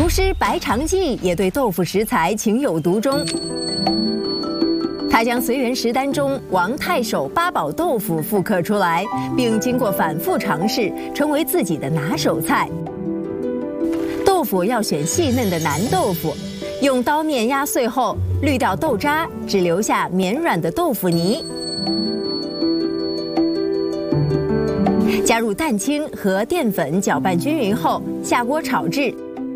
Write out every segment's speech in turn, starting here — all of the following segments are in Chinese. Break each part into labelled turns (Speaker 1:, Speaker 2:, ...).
Speaker 1: 厨师白长记也对豆腐食材情有独钟。他将随园食单中王太守八宝豆腐复刻出来，并经过反复尝试，成为自己的拿手菜。豆腐要选细嫩的南豆腐，用刀面压碎后滤掉豆渣，只留下绵软的豆腐泥。加入蛋清和淀粉搅拌均匀后，下锅炒制。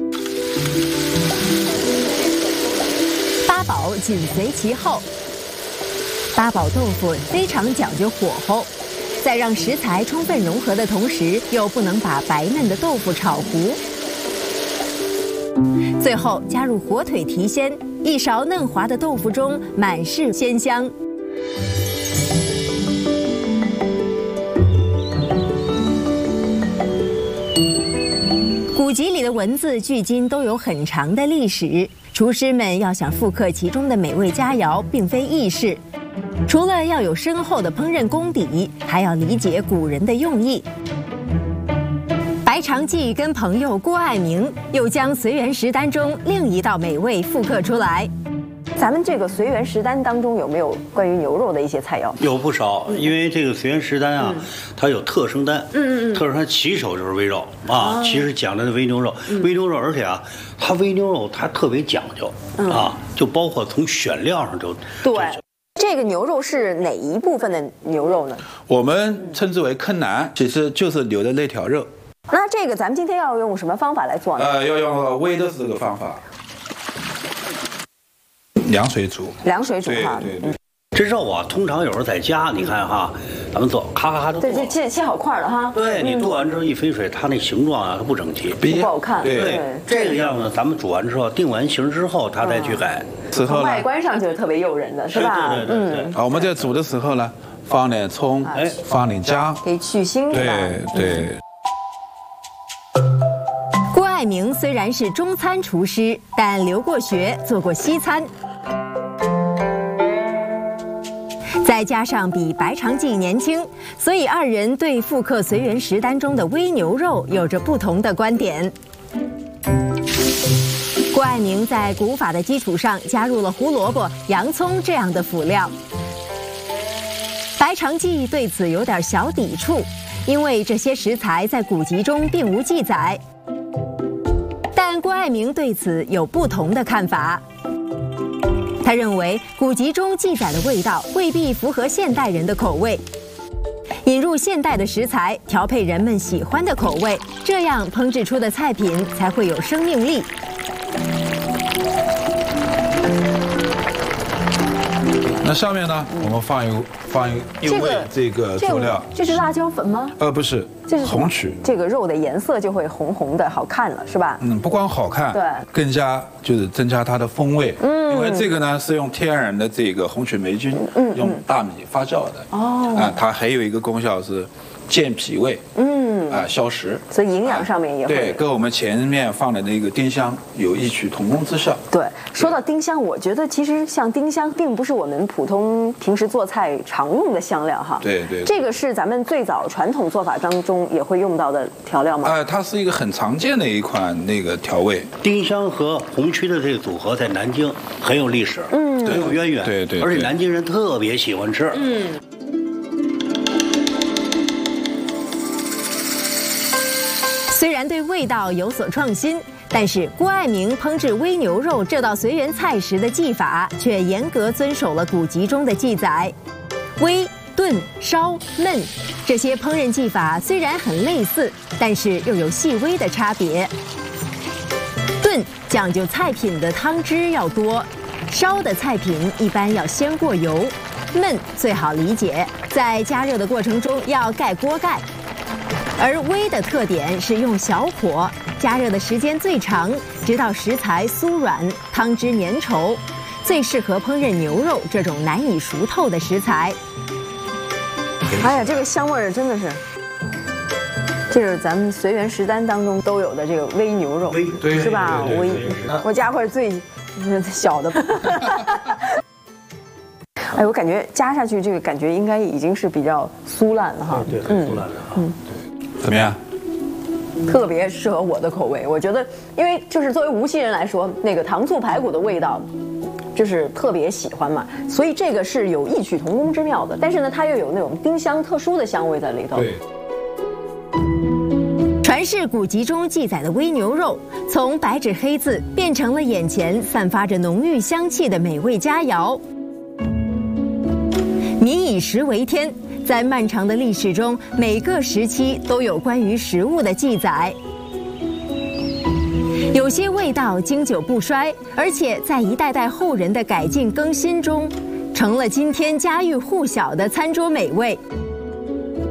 Speaker 1: 八宝紧随其后。八宝豆腐非常讲究火候，在让食材充分融合的同时，又不能把白嫩的豆腐炒糊。最后加入火腿提鲜，一勺嫩滑的豆腐中满是鲜香。古籍里的文字距今都有很长的历史，厨师们要想复刻其中的美味佳肴，并非易事。除了要有深厚的烹饪功底，还要理解古人的用意。白长记跟朋友郭爱明又将随园食单中另一道美味复刻出来。咱们这个随园食单当中有没有关于牛肉的一些菜肴？
Speaker 2: 有不少，因为这个随园食单啊，它有特生单，特生单起手就是煨肉啊，其实讲的是煨牛肉，煨牛肉，而且啊，它煨牛肉它特别讲究啊，就包括从选料上就
Speaker 1: 对。这个牛肉是哪一部分的牛肉呢？
Speaker 3: 我们称之为坑腩，其实就是牛的那条肉。
Speaker 1: 那这个咱们今天要用什么方法来做呢？
Speaker 3: 要用煨的这个方法，凉水煮。凉水煮哈。对。
Speaker 2: 这肉啊，通常有时候在家，你看哈，咱们做咔咔就剁。
Speaker 1: 对，这切好块了哈。
Speaker 2: 对你剁完之后一飞水，它那形状啊，它不整齐，
Speaker 1: 不好看。
Speaker 2: 对，这个样子咱们煮完之后，定完型之后，它再去改。
Speaker 1: 从外观上就是特别诱人的，是吧？
Speaker 2: 对。
Speaker 3: 好，我们在煮的时候呢，放点葱，放点姜，
Speaker 1: 可以去腥，是吧？
Speaker 3: 对。
Speaker 1: 郭爱明虽然是中餐厨师，但留过学，做过西餐。再加上比白长记年轻，所以二人对复刻随园食单中的煨牛肉有着不同的观点。郭爱明在古法的基础上加入了胡萝卜、洋葱这样的辅料。白长记对此有点小抵触，因为这些食材在古籍中并无记载。但郭爱明对此有不同的看法。他认为古籍中记载的味道未必符合现代人的口味，引入现代的食材，调配人们喜欢的口味，这样烹制出的菜品才会有生命力。
Speaker 3: 那上面呢，我们放一味这个佐料。
Speaker 1: 这是辣椒粉吗？
Speaker 3: 不是，这是红曲。
Speaker 1: 这个肉的颜色就会红红的，好看了，是吧？
Speaker 3: 不光好看，对，更加就是增加它的风味。因为这个呢是用天然的这个红曲霉菌，用大米发酵的。它还有一个功效是健脾胃。消食，
Speaker 1: 所以营养上面也会
Speaker 3: 对，跟我们前面放的那个丁香有异曲同工之效。
Speaker 1: 对，说到丁香，我觉得其实像丁香并不是我们普通平时做菜常用的香料哈。
Speaker 3: 对，
Speaker 1: 这个是咱们最早传统做法当中也会用到的调料吗？
Speaker 3: 它是一个很常见的一款那个调味。
Speaker 2: 丁香和红曲的这个组合在南京很有历史，很有渊源。
Speaker 3: 对，
Speaker 2: 而且南京人特别喜欢吃。
Speaker 1: 虽然对味道有所创新，但是郭爱明烹制煨牛肉这道随园菜时的技法却严格遵守了古籍中的记载。煨、炖、烧、焖这些烹饪技法虽然很类似，但是又有细微的差别。炖讲究菜品的汤汁要多，烧的菜品一般要先过油，焖最好理解，在加热的过程中要盖锅盖。而煨的特点是用小火，加热的时间最长，直到食材酥软，汤汁粘稠，最适合烹饪牛肉这种难以熟透的食材。哎呀，这个香味儿真的是，这是咱们随园食单当中都有的这个煨牛肉，是吧？我加块最小的。哎，我感觉加下去这个感觉应该已经是比较酥烂了哈。
Speaker 2: 对，很酥烂的哈。
Speaker 3: 怎么样？
Speaker 4: 特别适合我的口味。我觉得，因为就是作为无锡人来说，那个糖醋排骨的味道，就是特别喜欢嘛，所以这个是有异曲同工之妙的。但是呢，它又有那种丁香特殊的香味在里头。
Speaker 3: 对。
Speaker 1: 传世古籍中记载的煨牛肉，从白纸黑字变成了眼前散发着浓郁香气的美味佳肴。民以食为天，在漫长的历史中，每个时期都有关于食物的记载。有些味道经久不衰，而且在一代代后人的改进更新中，成了今天家喻户晓的餐桌美味。